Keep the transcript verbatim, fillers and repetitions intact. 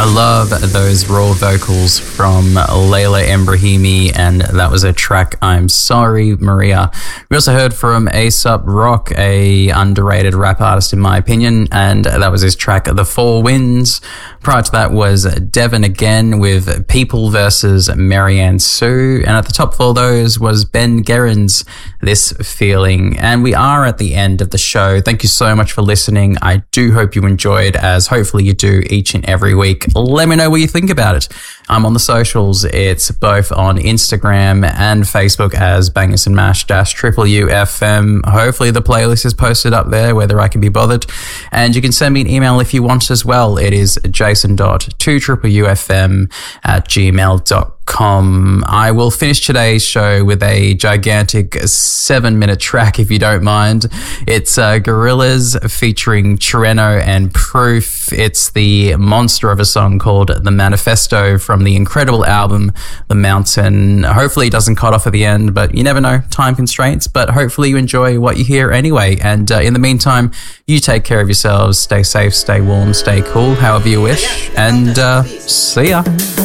I love those raw vocals from Layla Embrahimi, and that was a track, I'm Sorry, Maria. We also heard from A$AP Rock, a underrated rap artist in my opinion, and that was his track, The Four Winds. Prior to that was Devin again with People versus Marianne Sue, and at the top for those was Ben Guerin's This Feeling. And we are at the end of the show. Thank you so much for listening. I do hope you enjoyed, as hopefully you do each and every week. Let me know what you think about it. I'm on the socials. It's both on Instagram and Facebook as Bangers and Mash dash Triple U F M. Hopefully the playlist is posted up there, whether I can be bothered. And you can send me an email if you want as well. It is jason dot two triple U F M at gmail dot com. I will finish today's show with a gigantic seven minute track, if you don't mind. It's uh, Gorillaz featuring Treno and Proof. It's the monster of a song called The Manifesto from the incredible album The Mountain. Hopefully it doesn't cut off at the end, but you never know, time constraints, but hopefully you enjoy what you hear anyway. And uh, in the meantime, you take care of yourselves, stay safe, stay warm, stay cool, however you wish, and uh, see ya.